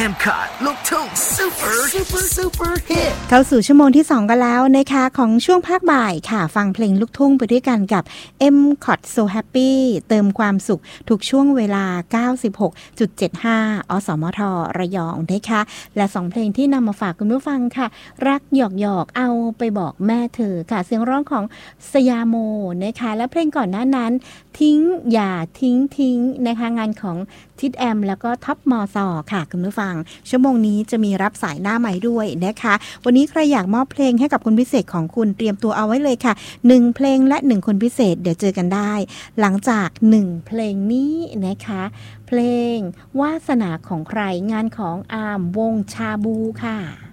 M-Cut ลูกทุ่ง super hit เข้าสู่ชั่วโมงที่2กันแล้วนะคะของช่วงภาคบ่ายค่ะฟังเพลงลูกทุ่งไปด้วยกันกับ M-Cut So Happy เติมความสุขทุกช่วงเวลา 96.75 อสมทระยองนะคะและ2เพลงที่นำมาฝากคุณผู้ฟังค่ะรักหยอกเอาไปบอกแม่เธอค่ะเสียงร้องของสยามโมนะคะและเพลงก่อนหน้านั้นทิ้งอย่าทิ้งนะคะงานของทิดแอมแล้วก็ท็อปมอซอค่ะคุณผู้ฟังชั่วโมงนี้จะมีรับสายหน้าใหม่ด้วยนะคะวันนี้ใครอยากมอบเพลงให้กับคนพิเศษของคุณเตรียมตัวเอาไว้เลยค่ะ1เพลงและ1คนพิเศษเดี๋ยวเจอกันได้หลังจาก1เพลงนี้นะคะเพลงวาสนาของใครงานของอาร์มวงชาบูค่ะ